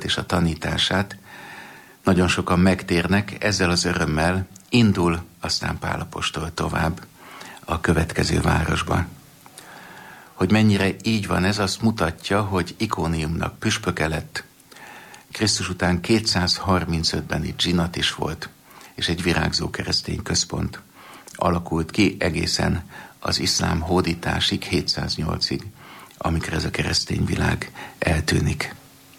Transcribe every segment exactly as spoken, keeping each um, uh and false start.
és a tanítását, nagyon sokan megtérnek, ezzel az örömmel indul aztán Pál apostol tovább a következő városba. Hogy mennyire így van ez, azt mutatja, hogy Ikóniumnak püspöke lett. Krisztus után kétszázharmincötben itt zsinat is volt, és egy virágzó keresztény központ alakult ki egészen az iszlám hódításig, hétszáznyolcig, amikor ez a keresztény világ eltűnik.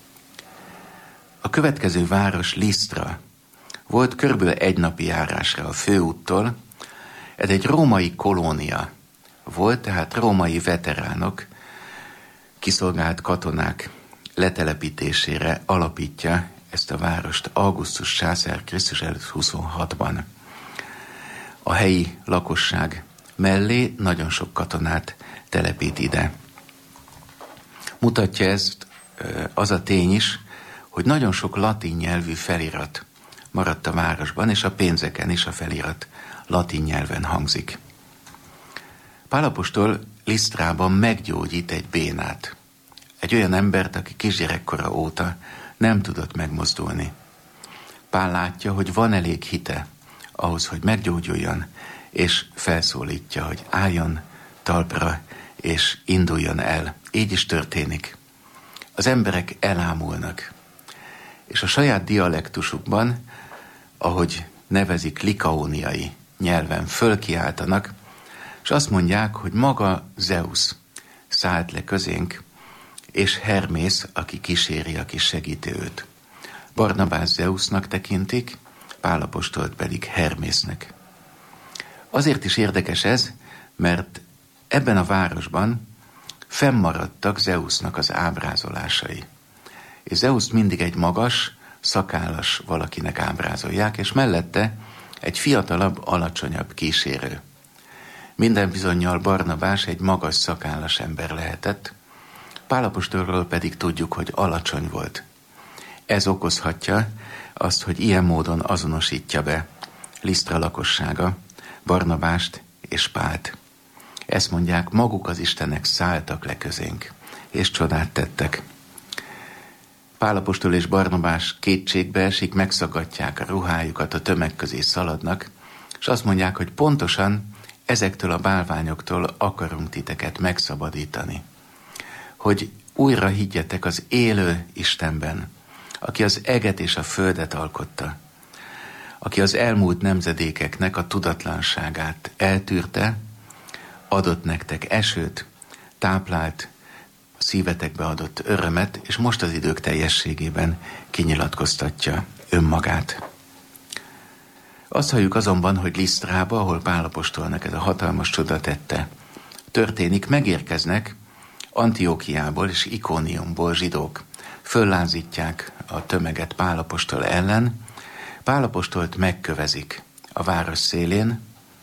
A következő város Lisztra volt körülbelül egy napi járásra a főúttól. Ez egy római kolónia volt, tehát római veteránok, kiszolgált katonák letelepítésére alapítja ezt a várost Augustus császár Krisztus előtt huszonhatban. A helyi lakosság mellé nagyon sok katonát telepít ide. Mutatja ezt az a tény is, hogy nagyon sok latin nyelvű felirat maradt a városban, és a pénzeken is a felirat latin nyelven hangzik. Pál apostol Lisztrában meggyógyít egy bénát. Egy olyan embert, aki kisgyerekkora óta nem tudott megmozdulni. Pál látja, hogy van elég hite ahhoz, hogy meggyógyuljon, és felszólítja, hogy álljon talpra, és induljon el. Így is történik. Az emberek elámulnak, és a saját dialektusukban, ahogy nevezik likaóniai nyelven, fölkiáltanak, és azt mondják, hogy maga Zeusz szállt le közénk, és Hermész, aki kíséri, aki segíti őt. Barnabás Zeusznak tekintik, Pál apostolt pedig Hermésznek. Azért is érdekes ez, mert ebben a városban fennmaradtak Zeusznak az ábrázolásai. És Zeuszt mindig egy magas, szakállas valakinek ábrázolják, és mellette egy fiatalabb, alacsonyabb kísérő. Minden bizonnyal Barnabás egy magas, szakállas ember lehetett, Pál apostolról pedig tudjuk, hogy alacsony volt. Ez okozhatja azt, hogy ilyen módon azonosítja be Lisztra lakossága Barnabást és Pált. Ezt mondják, maguk az istenek szálltak le közénk, és csodát tettek. Pál apostol és Barnabás kétségbe esik, megszagadják a ruhájukat, a tömeg közé szaladnak, és azt mondják, hogy pontosan ezektől a bálványoktól akarunk titeket megszabadítani. Hogy újra higgyetek az élő Istenben, aki az eget és a földet alkotta, aki az elmúlt nemzedékeknek a tudatlanságát eltűrte, adott nektek esőt, táplált, a szívetekbe adott örömet, és most az idők teljességében kinyilatkoztatja önmagát. Azt halljuk azonban, hogy Lisztrába, ahol Pál apostolnak ez a hatalmas csoda tette, történik, megérkeznek Antiókiából és Ikóniumból zsidók, föllázítják a tömeget Pál apostol ellen, Pál apostolt megkövezik a város szélén,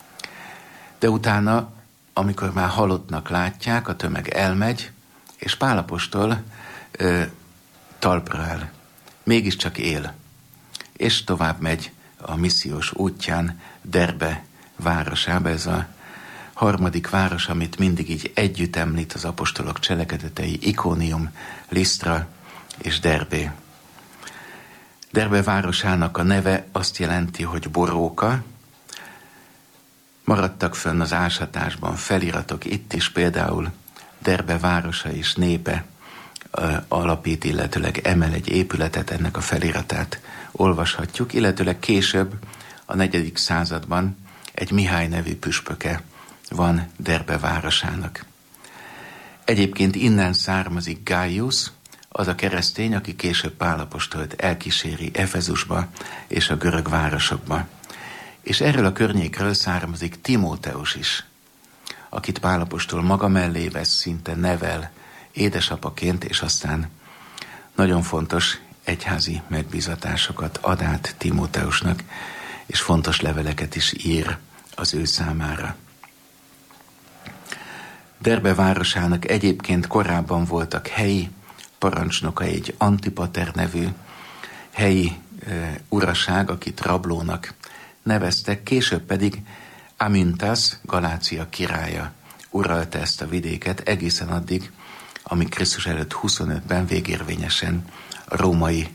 de utána, amikor már halottnak látják, a tömeg elmegy, és Pál apostol ö, talpra áll, mégiscsak él, és tovább megy a missziós útján Derbe városába, ez a harmadik város, amit mindig így együtt említ az apostolok cselekedetei, Ikónium, Lisztra és Derbé. Derbe városának a neve azt jelenti, hogy boróka. Maradtak fönn az ásatásban feliratok itt is, például Derbe városa és népe alapít, illetőleg emel egy épületet, ennek a feliratát olvashatjuk, illetőleg később a negyedik században egy Mihály nevű püspöke van Derbe városának. Egyébként innen származik Gaius, az a keresztény, aki később Pál apostolt elkíséri Efezusba és a görög városokba. És erről a környékről származik Timóteus is, akit Pál apostol maga mellé vesz, szinte nevel édesapaként, és aztán nagyon fontos egyházi megbízatásokat ad át Timóteusnak, és fontos leveleket is ír az ő számára. Derbe városának egyébként korábban voltak helyi parancsnokai, egy Antipater nevű helyi e, uraság, akit rablónak neveztek, később pedig Amyntas, Galácia királya uralta ezt a vidéket egészen addig, amíg Krisztus előtt huszonötben végérvényesen a római